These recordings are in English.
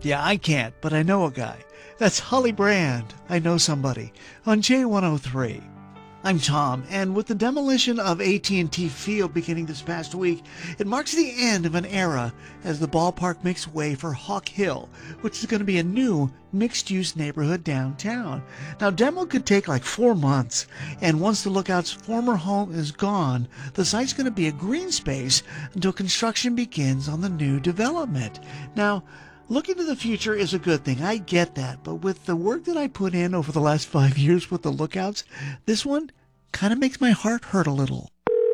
Yeah, I can't, but I know a guy. That's Holly Brand. I know somebody on J103. I'm Tom, and with the demolition of AT&T Field beginning this past week, it marks the end of an era as the ballpark makes way for Hawk Hill, which is going to be a new mixed-use neighborhood downtown. Now, demo could take like 4 months, and once the Lookout's former home is gone, the site's going to be a green space until construction begins on the new development. Now, looking to the future is a good thing, I get that, but with the work that I put in over the last 5 years with the Lookouts, this one kind of makes my heart hurt a little.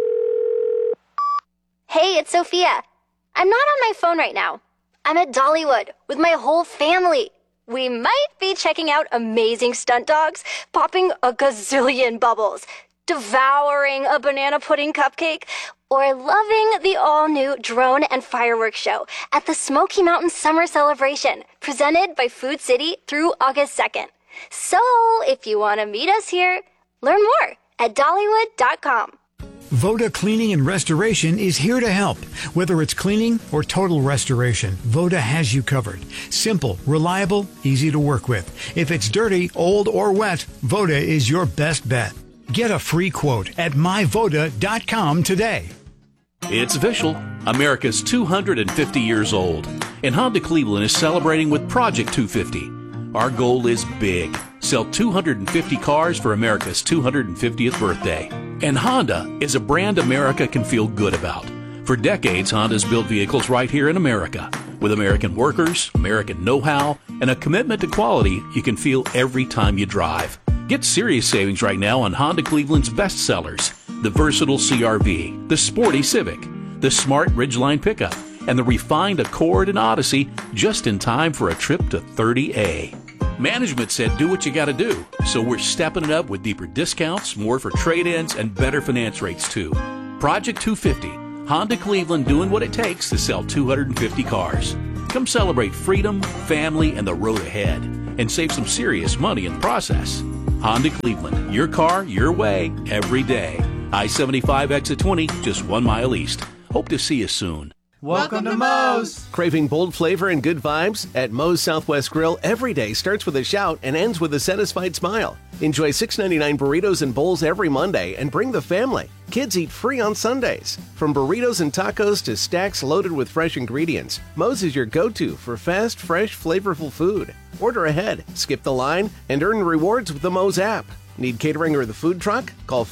Hey, it's Sophia. I'm not on my phone right now. I'm at Dollywood with my whole family. We might be checking out amazing stunt dogs, popping a gazillion bubbles, devouring a banana pudding cupcake, or loving the all-new drone and fireworks show at the Smoky Mountain Summer Celebration, presented by Food City through August 2nd. So, if you want to meet us here, learn more at Dollywood.com. Voda Cleaning and Restoration is here to help. Whether it's cleaning or total restoration, Voda has you covered. Simple, reliable, easy to work with. If it's dirty, old, or wet, Voda is your best bet. Get a free quote at myvoda.com today. It's official. America's 250 years old, and Honda Cleveland is celebrating with Project 250. Our goal is big. Sell 250 cars for America's 250th birthday. And Honda is a brand America can feel good about. For decades, Honda's built vehicles right here in America. With American workers, American know-how, and a commitment to quality you can feel every time you drive. Get serious savings right now on Honda Cleveland's best sellers. The versatile CR-V, the sporty Civic, the smart Ridgeline pickup, and the refined Accord and Odyssey, just in time for a trip to 30A. Management said do what you gotta do, so we're stepping it up with deeper discounts, more for trade-ins, and better finance rates too. Project 250, Honda Cleveland doing what it takes to sell 250 cars. Come celebrate freedom, family, and the road ahead, and save some serious money in the process. Honda Cleveland, your car, your way, every day. I-75 exit 20, just 1 mile east. Hope to see you soon. Welcome to Moe's. Craving bold flavor and good vibes? At Moe's Southwest Grill, every day starts with a shout and ends with a satisfied smile. Enjoy $6.99 burritos and bowls every Monday and bring the family. Kids eat free on Sundays. From burritos and tacos to stacks loaded with fresh ingredients, Moe's is your go-to for fast, fresh, flavorful food. Order ahead, skip the line, and earn rewards with the Moe's app. Need catering or the food truck? Call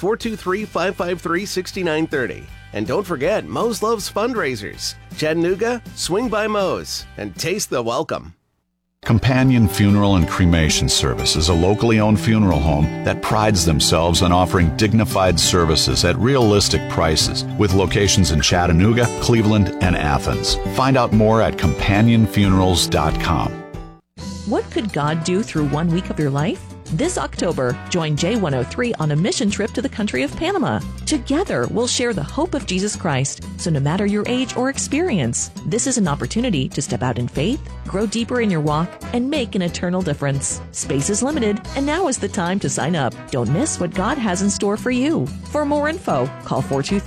423-553-6930. And don't forget, Moe's loves fundraisers. Chattanooga, swing by Moe's and taste the welcome. Companion Funeral and Cremation Service is a locally owned funeral home that prides themselves on offering dignified services at realistic prices, with locations in Chattanooga, Cleveland, and Athens. Find out more at companionfunerals.com. What could God do through 1 week of your life? This October, join J103 on a mission trip to the country of Panama. Together, we'll share the hope of Jesus Christ. So no matter your age or experience, this is an opportunity to step out in faith, grow deeper in your walk, and make an eternal difference. Space is limited, and now is the time to sign up. Don't miss what God has in store for you. For more info, call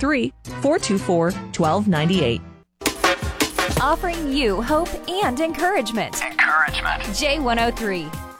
423-424-1298. Offering you hope and encouragement. Encouragement. J103.